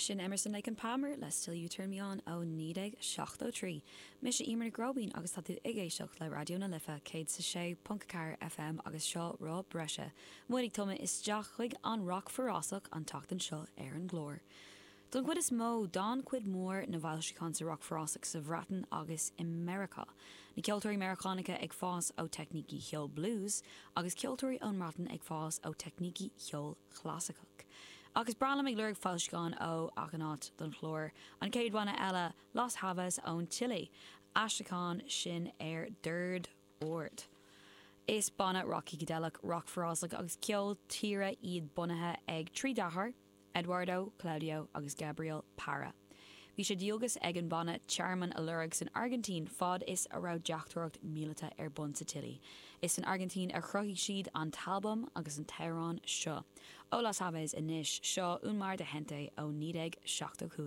Sin Emerson Lake and Palmer, let's till you turn me on ó nídeg 73. Mis Emer Grobin agus tá tú igéisiocht le radio na lifa céad sa sé Puncacar FM agus seo rá breise. Muig tuma is deach chuig an rock forrásach an tachtan seo an glór. Don cuid is mó don cuid mór na bhailsicán sa rock forrásach sa bhratan agus America. Na ceoltóirí Americanácha ag fás ó techníci cheol blues agus ceoltóirí ón mratan ag fás ó techníci cheol chlásicach. Agus brala ag lurig fáilsicán ó achanát don chlór an céadhhaine eile Las Havas ón Chile, astracán sin dúrd ord. Is banna Rocky Gadelach rock forrásach agus ceol tíre iad bunathe ag trí dahar, Eduardo, Claudio agus Gabriel Parra. Bhí sé diogus ag an banna chairman a lurags in Argentín fad is a rá deachtúireacht mílata bun sa Chile. Is in Argentín a chrugaí siad an talbum agus an Teherán seo. Ó Las Havas inis seo únmar de gente ó nídeg 75.